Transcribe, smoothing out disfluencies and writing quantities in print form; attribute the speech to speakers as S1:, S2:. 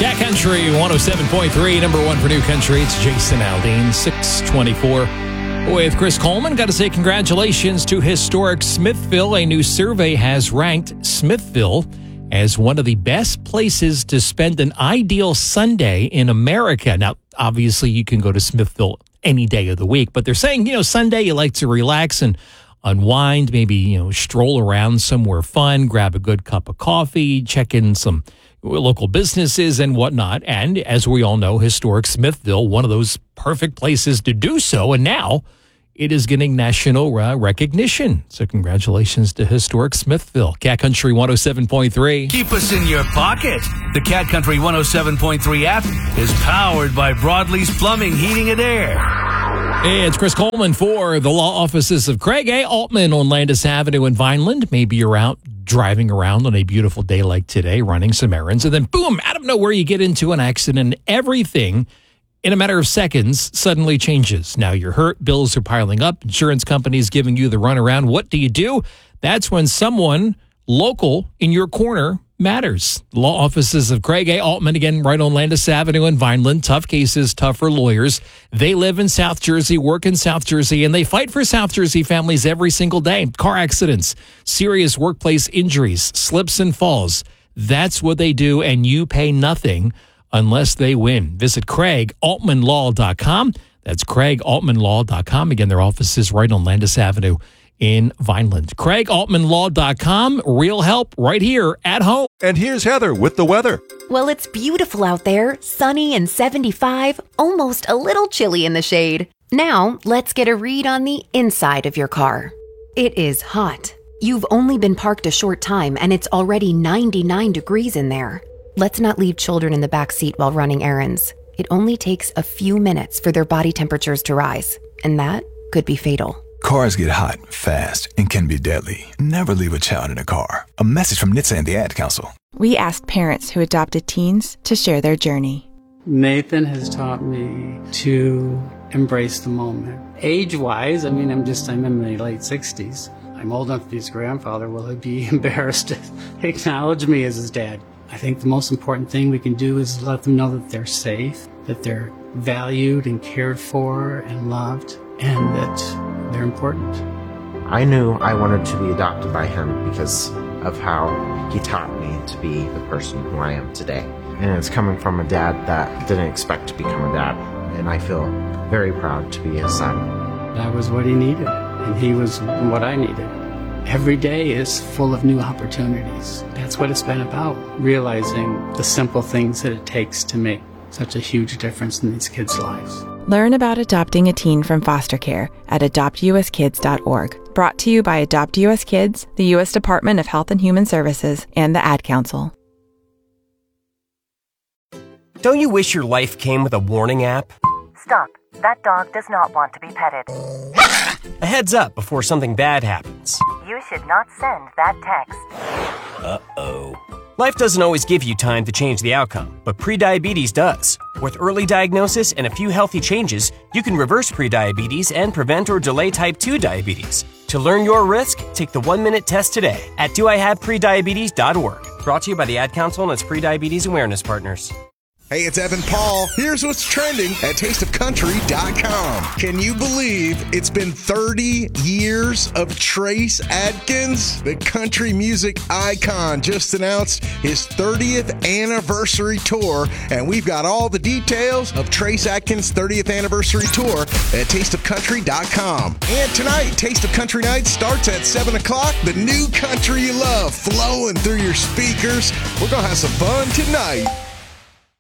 S1: Cat Country 107.3, number one for New Country. It's Jason Aldean, 624. With Chris Coleman, got to say congratulations to historic Smithville. A new survey has ranked Smithville as one of the best places to spend an ideal Sunday in America. Now, obviously, you can go to Smithville any day of the week, but they're saying, Sunday you like to relax and unwind, maybe, stroll around somewhere fun, grab a good cup of coffee, check in some local businesses and whatnot. And as we all know, historic Smithville, one of those perfect places to do so. And now it is getting national recognition. So congratulations to historic Smithville. Cat Country 107.3.
S2: Keep us in your pocket. The Cat Country 107.3 app is powered by Broadlee's Plumbing, Heating, and Air.
S1: Hey, it's Chris Coleman for the law offices of Craig A. Altman on Landis Avenue in Vineland. Maybe you're out driving around on a beautiful day like today, running some errands, and then boom, out of nowhere, you get into an accident and everything in a matter of seconds suddenly changes. Now you're hurt, bills are piling up, insurance companies giving you the runaround. What do? That's when someone local in your corner matters. Law offices of Craig A. Altman, again, right on Landis Avenue in Vineland. Tough cases, tougher lawyers. They live in South Jersey, work in South Jersey, and they fight for South Jersey families every single day. Car accidents, serious workplace injuries, slips and falls. That's what they do, and you pay nothing unless they win. Visit CraigAltmanLaw.com. That's CraigAltmanLaw.com. Again, their office is right on Landis Avenue in Vineland. CraigAltmanLaw.com. Real help right here at home.
S3: And here's Heather with the weather.
S4: Well, it's beautiful out there, sunny and 75, almost a little chilly in the shade. Now, let's get a read on the inside of your car. It is hot. You've only been parked a short time and it's already 99 degrees in there. Let's not leave children in the back seat while running errands. It only takes a few minutes for their body temperatures to rise, and that could be fatal.
S5: Cars get hot fast and can be deadly. Never leave a child in a car. A message from NHTSA and the Ad Council.
S6: We asked parents who adopted teens to share their journey.
S7: Nathan has taught me to embrace the moment. Age-wise, I'm in my late 60s. I'm old enough to be his grandfather. Will he be embarrassed to acknowledge me as his dad? I think the most important thing we can do is let them know that they're safe, that they're valued and cared for and loved, and that they're important.
S8: I knew I wanted to be adopted by him because of how he taught me to be the person who I am today. And it's coming from a dad that didn't expect to become a dad, and I feel very proud to be his son.
S7: That was what he needed, and he was what I needed. Every day is full of new opportunities. That's what it's been about, realizing the simple things that it takes to make such a huge difference in these kids' lives.
S6: Learn about adopting a teen from foster care at adoptuskids.org. Brought to you by Adopt U.S. Kids, the U.S. Department of Health and Human Services, and the Ad Council.
S9: Don't you wish your life came with a warning app?
S10: Stop. That dog does not want to be petted.
S9: A heads up before something bad happens.
S10: You should not send that text.
S9: Uh-oh. Life doesn't always give you time to change the outcome, but prediabetes does. With early diagnosis and a few healthy changes, you can reverse prediabetes and prevent or delay type 2 diabetes. To learn your risk, take the 1-minute test today at doihaveprediabetes.org. Brought to you by the Ad Council and its prediabetes awareness partners.
S11: Hey, it's Evan Paul. Here's what's trending at tasteofcountry.com. Can you believe it's been 30 years of Trace Adkins? The country music icon just announced his 30th anniversary tour, and we've got all the details of Trace Adkins' 30th anniversary tour at tasteofcountry.com. And tonight, Taste of Country Night starts at 7 o'clock. The new country you love flowing through your speakers. We're going to have some fun tonight.